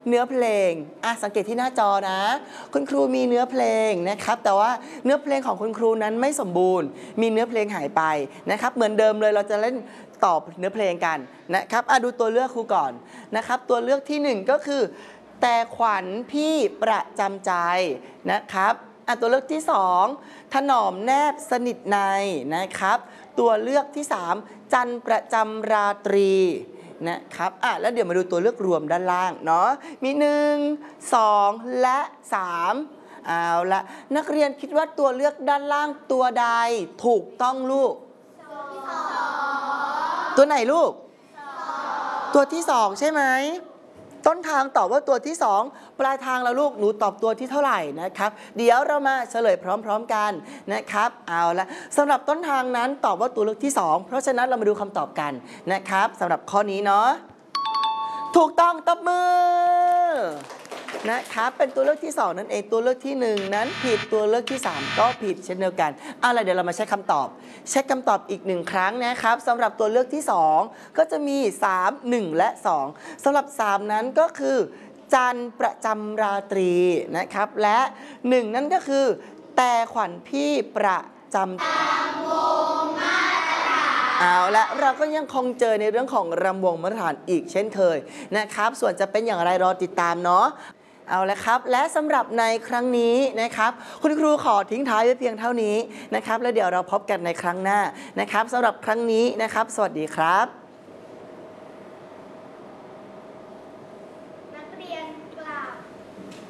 เนื้อเพลงสังเกตที่หน้าจอนะคุณครูมีเนื้อเพลงนะครับแต่ว่าเนื้อเพลงของคุณครูนั้นไม่สมบูรณ์มีเนื้อเพลงหายไปนะครับเหมือนเดิมเลยเราจะเล่นตอบเนื้อเพลงกันนะครับดูตัวเลือกครูก่อนนะครับตัวเลือกที่1ก็คือแต่ขวัญพี่ประจำใจนะครับตัวเลือกที่2ถนอมแนบสนิทในนะครับตัวเลือกที่3จันประจำราตรีนะครับแล้วเดี๋ยวมาดูตัวเลือกรวมด้านล่างเนาะมี1 2และ3เอาละนักเรียนคิดว่าตัวเลือกด้านล่างตัวใดถูกต้องลูกตัวไหนลูกตัวที่2ใช่ไหมต้นทางตอบว่าตัวที่2ปลายทางแล้วลูกหนูตอบตัวที่เท่าไหร่นะครับเดี๋ยวเรามาเฉลยพร้อมๆกันนะครับเอาละสำหรับต้นทางนั้นตอบว่าตัวเลือกที่2เพราะฉะนั้นเรามาดูคำตอบกันนะครับสำหรับข้อนี้เนาะถูกต้องตบมือนะครับเป็นตัวเลือกที่2นั่นเองตัวเลือกที่1นั้นผิดตัวเลือกที่3ก็ผิดเช่นเดียวกันเดี๋ยวเรามาเช็คคำตอบอีก1ครั้งนะครับสำหรับตัวเลือกที่2ก็จะมี3 1และ2สำหรับ3นั้นก็คือจันประจำราตรีนะครับและ1นั่นก็คือแต่ขวัญพี่ประจำเอาละเราก็ยังคงเจอในเรื่องของรำวงมาตรฐานอีกเช่นเคยนะครับส่วนจะเป็นอย่างไรรอติดตามเนาะเอาละครับและสำหรับในครั้งนี้นะครับคุณครูขอทิ้งท้ายไว้เพียงเท่านี้นะครับแล้วเดี๋ยวเราพบกันในครั้งหน้านะครับสำหรับครั้งนี้นะครับสวัสดีครับ